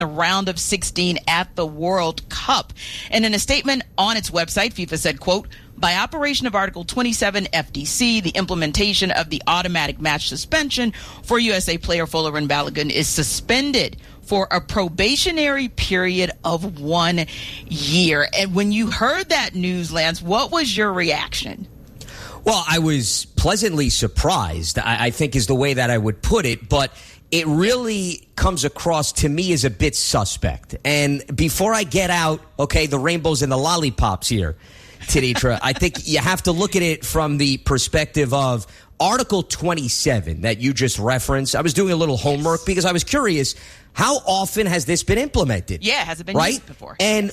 the round of 16 at the World Cup. And in a statement on its website, FIFA said, quote, by operation of Article 27 FDC, the implementation of the automatic match suspension for USA player Folarin Balogun is suspended for a probationary period of 1 year. And when you heard that news, Lance, what was your reaction? Well, I was pleasantly surprised, I think is the way that I would put it, but it really comes across to me as a bit suspect. And before I get out, okay, the rainbows and the lollipops here, Tenitra, I think you have to look at it from the perspective of Article 27 that you just referenced. I was doing a little homework because I was curious, how often has this been implemented? Yeah, has it been used before? And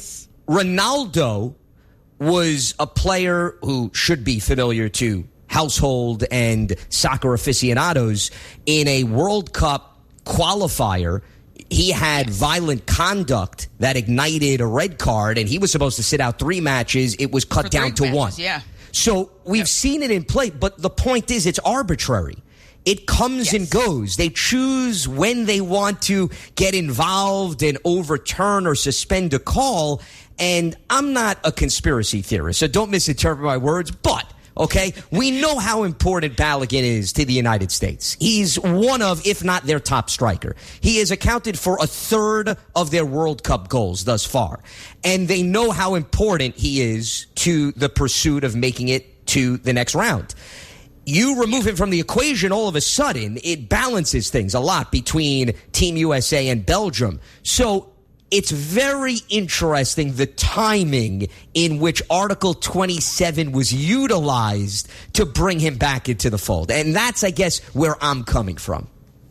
Ronaldo was a player who should be familiar to household and soccer aficionados. In a World Cup qualifier, he had violent conduct that ignited a red card, and he was supposed to sit out 3 matches. It was cut down to 1. Yeah. So we've seen it in play, but the point is it's arbitrary. It comes and goes. They choose when they want to get involved and overturn or suspend a call. And I'm not a conspiracy theorist, so don't misinterpret my words, but okay, we know how important Balogun is to the United States. He's one of, if not their top striker. He has accounted for 1/3 of their World Cup goals thus far. And they know how important he is to the pursuit of making it to the next round. You remove him from the equation, all of a sudden, it balances things a lot between Team USA and Belgium. So it's very interesting, the timing in which Article 27 was utilized to bring him back into the fold. And that's, I guess, where I'm coming from.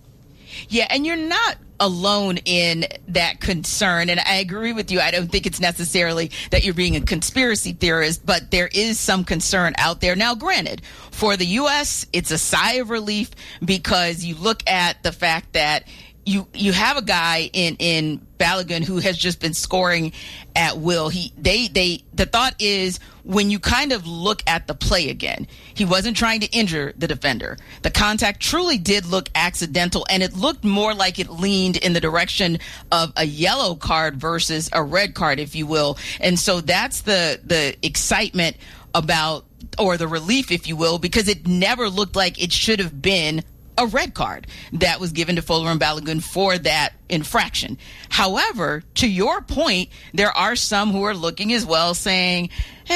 Yeah, and you're not alone in that concern. And I agree with you. I don't think it's necessarily that you're being a conspiracy theorist, but there is some concern out there. Now, granted, for the U.S., it's a sigh of relief because you look at the fact that you have a guy in Balogun who has just been scoring at will. The thought is when you kind of look at the play again, he wasn't trying to injure the defender. The contact truly did look accidental, and it looked more like it leaned in the direction of a yellow card versus a red card, if you will. And so that's the excitement about, or the relief, if you will, because it never looked like it should have been a red card that was given to Folarin Balogun for that infraction. However, to your point, there are some who are looking as well saying,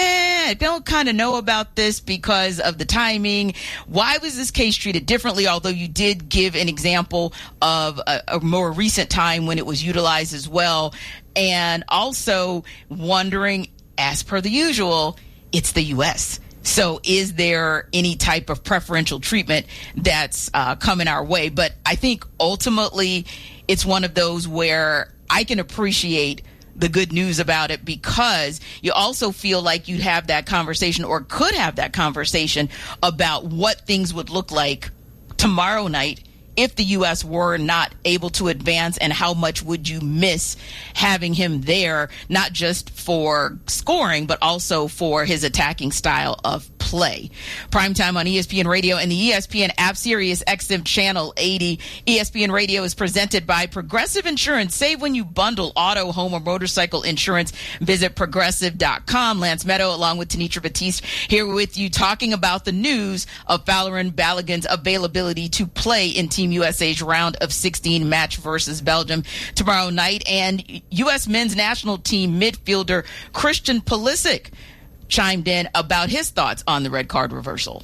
I don't kind of know about this because of the timing. Why was this case treated differently? Although you did give an example of a more recent time when it was utilized as well. And also wondering, as per the usual, it's the U.S., so is there any type of preferential treatment that's coming our way? But I think ultimately it's one of those where I can appreciate the good news about it because you also feel like you'd have that conversation or could have that conversation about what things would look like tomorrow night if the U.S. were not able to advance, and how much would you miss having him there, not just for scoring, but also for his attacking style of play. Primetime on ESPN Radio and the ESPN app, Sirius XM Channel 80. ESPN Radio is presented by Progressive Insurance. Save when you bundle auto, home, or motorcycle insurance. Visit Progressive.com. Lance Meadow along with Tenitra Batiste here with you talking about the news of Folarin Balogun's availability to play in Team USA's round of 16 match versus Belgium tomorrow night. And U.S. men's national team midfielder Christian Pulisic chimed in about his thoughts on the red card reversal.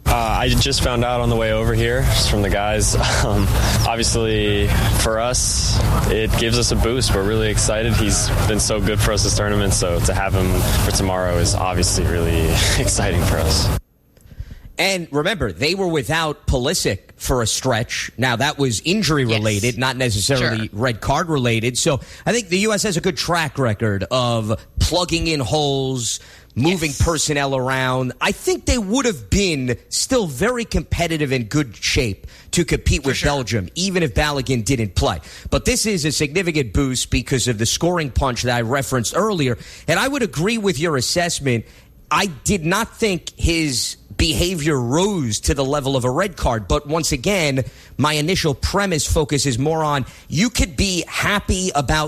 I just found out on the way over here just from the guys. Obviously, for us, it gives us a boost. We're really excited. He's been so good for us this tournament, so to have him for tomorrow is obviously really exciting for us. And remember, they were without Pulisic for a stretch. Now, that was injury-related, not necessarily red card-related. So I think the U.S. has a good track record of plugging in holes, moving personnel around. I think they would have been still very competitive and good shape to compete with Belgium, even if Balogun didn't play. But this is a significant boost because of the scoring punch that I referenced earlier. And I would agree with your assessment. I did not think his behavior rose to the level of a red card. But once again, my initial premise focuses more on you could be happy about